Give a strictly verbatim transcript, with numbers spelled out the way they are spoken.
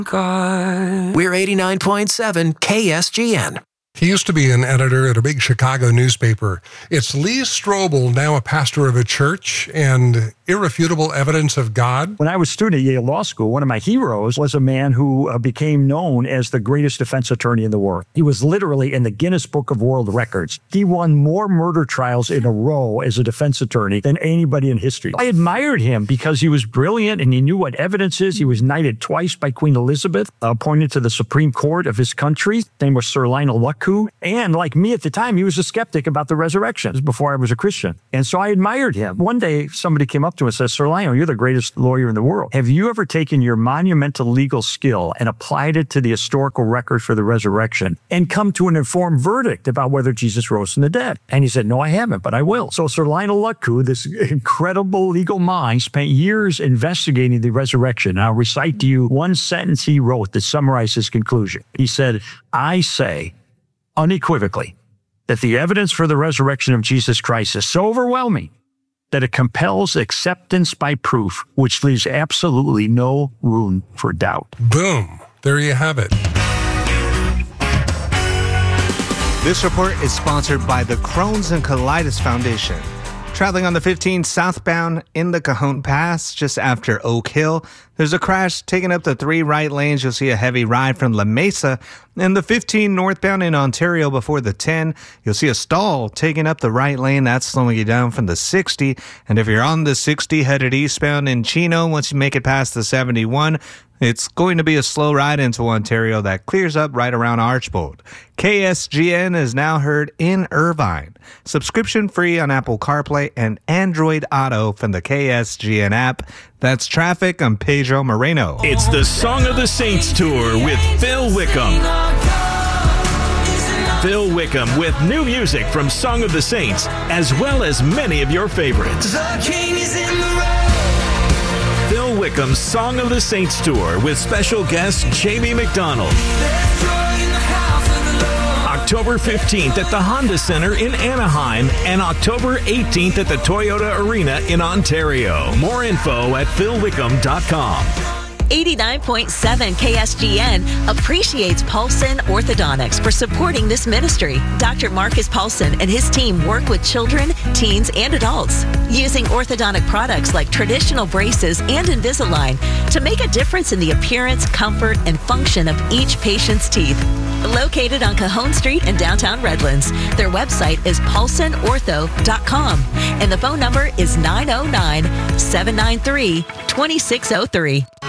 God. We're eighty-nine point seven K S G N. He used to be an editor at a big Chicago newspaper. It's Lee Strobel, now a pastor of a church, and irrefutable evidence of God. When I was a student at Yale Law School, one of my heroes was a man who uh, became known as the greatest defense attorney in the world. He was literally in the Guinness Book of World Records. He won more murder trials in a row as a defense attorney than anybody in history. I admired him because he was brilliant and he knew what evidence is. He was knighted twice by Queen Elizabeth, appointed to the Supreme Court of his country. His name was Sir Lionel Luckhoo. And like me at the time, he was a skeptic about the resurrection. This was before I was a Christian. And so I admired him. One day, somebody came up to him and said, Sir Lionel, you're the greatest lawyer in the world. Have you ever taken your monumental legal skill and applied it to the historical record for the resurrection and come to an informed verdict about whether Jesus rose from the dead? And he said, no, I haven't, but I will. So Sir Lionel Luckhoo, this incredible legal mind, spent years investigating the resurrection. I'll recite to you one sentence he wrote that summarized his conclusion. He said, I say, unequivocally, that the evidence for the resurrection of Jesus Christ is so overwhelming that it compels acceptance by proof, which leaves absolutely no room for doubt. Boom. There you have it. This report is sponsored by the Crohn's and Colitis Foundation. Traveling on the fifteen southbound in the Cajon Pass just after Oak Hill, there's a crash taking up the three right lanes. You'll see a heavy ride from La Mesa. And the fifteen northbound in Ontario before the ten, you'll see a stall taking up the right lane. That's slowing you down from the sixty. And if you're on the sixty headed eastbound in Chino, once you make it past the seventy-one, it's going to be a slow ride into Ontario that clears up right around Archbold. K S G N is now heard in Irvine. Subscription free on Apple CarPlay and Android Auto from the K S G N app. That's traffic. I'm Pedro Moreno. It's the Song of the Saints Tour with Phil Wickham. Phil Wickham with new music from Song of the Saints, as well as many of your favorites. The King is in the room. Phil Wickham's Song of the Saints Tour with special guest Jamie McDonald. October fifteenth at the Honda Center in Anaheim and October eighteenth at the Toyota Arena in Ontario. More info at phil wickham dot com. eighty-nine point seven K S G N appreciates Paulson Orthodontics for supporting this ministry. Doctor Marcus Paulson and his team work with children, teens, and adults using orthodontic products like traditional braces and Invisalign to make a difference in the appearance, comfort, and function of each patient's teeth. Located on Cajon Street in downtown Redlands, their website is paulson ortho dot com and the phone number is nine oh nine, seven nine three, two six oh three.